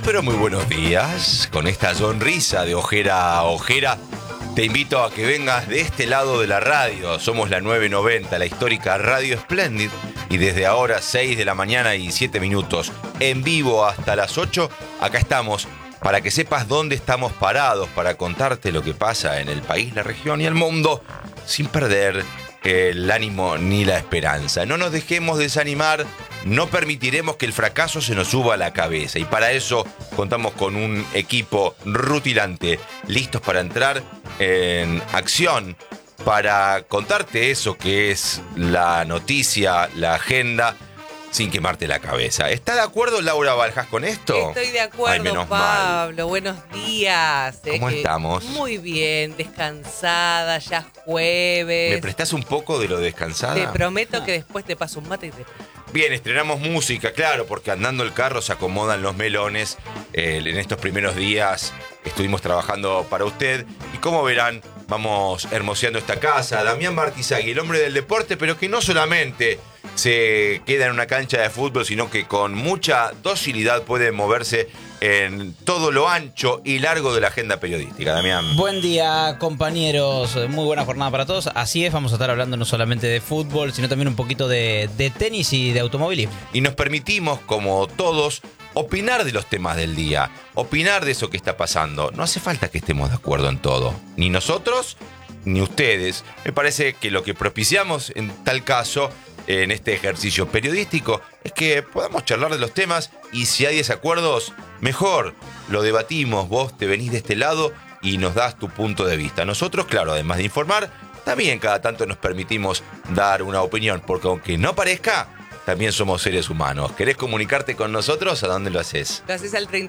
pero muy buenos días. Con esta sonrisa de ojera a ojera, te invito a que vengas de este lado de la radio. Somos la 990, la histórica Radio Splendid. Y desde ahora, 6 de la mañana y 7 minutos, en vivo hasta las 8, acá estamos para que sepas dónde estamos parados, para contarte lo que pasa en el país, la región y el mundo, sin perder el ánimo ni la esperanza. No nos dejemos desanimar, no permitiremos que el fracaso se nos suba a la cabeza. Y para eso contamos con un equipo rutilante, listos para entrar en acción, para contarte eso que es la noticia, la agenda, sin quemarte la cabeza. ¿Está de acuerdo Laura Baljas con esto? Estoy de acuerdo, Pablo. Buenos días. ¿Cómo estamos? Muy bien, descansada, ya jueves. ¿Me prestás un poco de lo descansada? Te prometo que después te paso un mate y te... Bien, estrenamos música, claro, porque andando el carro se acomodan los melones. En estos primeros días estuvimos trabajando para usted y como verán, vamos hermoseando esta casa. Damián Martizagui, el hombre del deporte, pero que no solamente se queda en una cancha de fútbol, sino que con mucha docilidad puede moverse en todo lo ancho y largo de la agenda periodística. Damián. Buen día, compañeros. Muy buena jornada para todos. Así es, vamos a estar hablando no solamente de fútbol, sino también un poquito de tenis y de automovilismo. Y nos permitimos, como todos, opinar de los temas del día, opinar de eso que está pasando. No hace falta que estemos de acuerdo en todo, ni nosotros ni ustedes. Me parece que lo que propiciamos en tal caso, en este ejercicio periodístico, es que podamos charlar de los temas y si hay desacuerdos, mejor, lo debatimos, vos te venís de este lado y nos das tu punto de vista. Nosotros, claro, además de informar, también cada tanto nos permitimos dar una opinión, porque aunque no parezca, también somos seres humanos. ¿Querés comunicarte con nosotros? ¿A dónde lo haces? Lo haces al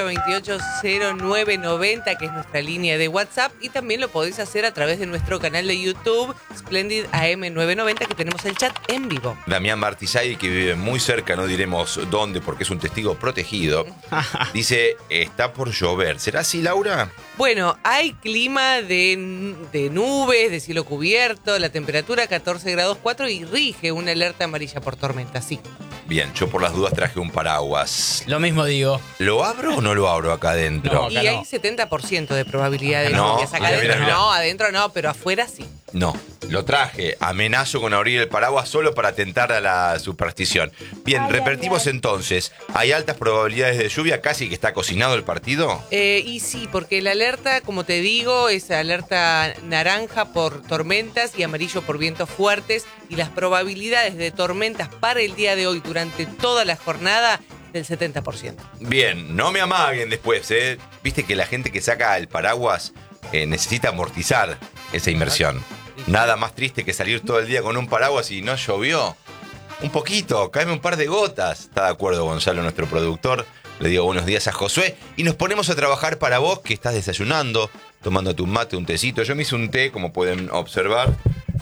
38280990, que es nuestra línea de WhatsApp, y también lo podéis hacer a través de nuestro canal de YouTube, Splendid AM990, que tenemos el chat en vivo. Damián Martizagui, que vive muy cerca, no diremos dónde porque es un testigo protegido, dice, está por llover. ¿Será así, Laura? Bueno, hay clima de nubes, de cielo cubierto, la temperatura 14 grados 4 y rige una alerta amarilla por tormenta, sí. Bien, yo por las dudas traje un paraguas. Lo mismo digo. ¿Lo abro o no lo abro acá adentro? No, Y acá hay 70% de probabilidad de No, lluvias. Acá mira, adentro mira. no, adentro no, pero afuera sí. No, lo traje. Amenazo con abrir el paraguas solo para atentar a la superstición. Bien, repetimos entonces. ¿Hay altas probabilidades de lluvia? ¿Casi que está cocinado el partido? Y sí, porque la alerta, como te digo, es alerta naranja por tormentas y amarillo por vientos fuertes. Y las probabilidades de tormentas para el día de hoy durante toda la jornada del 70%. Bien, no me amaguen después, ¿eh? Viste que la gente que saca el paraguas necesita amortizar esa inversión. Nada más triste que salir todo el día con un paraguas y no llovió. Un poquito, cáeme un par de gotas. Está de acuerdo Gonzalo, nuestro productor. Le digo buenos días a Josué y nos ponemos a trabajar para vos que estás desayunando, tomándote un mate, un tecito. Yo me hice un té, como pueden observar.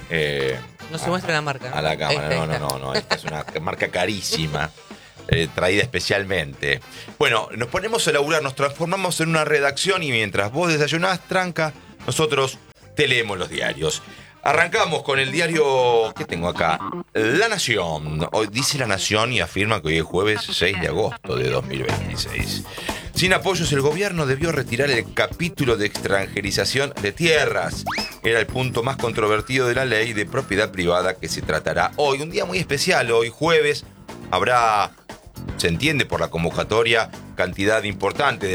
No se muestra la marca. A la cámara, no. Esta es una marca carísima. Traída especialmente. Bueno, nos ponemos a laburar, nos transformamos en una redacción y mientras vos desayunás, tranca, nosotros te leemos los diarios. Arrancamos con el diario que tengo acá, La Nación. Hoy dice La Nación y afirma que hoy es jueves 6 de agosto de 2026. Sin apoyos, el gobierno debió retirar el capítulo de extranjerización de tierras. Era el punto más controvertido de la ley de propiedad privada que se tratará hoy. Un día muy especial, hoy jueves, habrá, se entiende por la convocatoria, cantidad importante de